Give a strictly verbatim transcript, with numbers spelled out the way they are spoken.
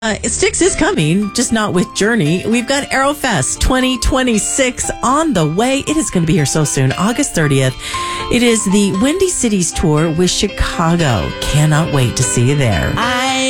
Uh, Styx is coming, just not with Journey. We've got Aerofest twenty twenty-six on the way. It is going to be here so soon, August thirtieth. It is the Windy Cities Tour with Chicago. Cannot wait to see you there. I